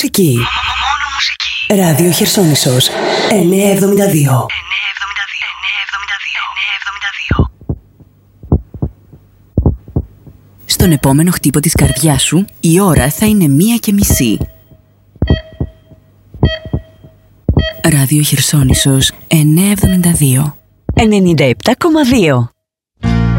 μουσική. Μόνο μουσική. Ράδιο Χερσόνησος 972. Στον επόμενο χτύπο της καρδιάς σου, η ώρα θα είναι 1:30. Ράδιο Χερσόνησος 972. 97,2.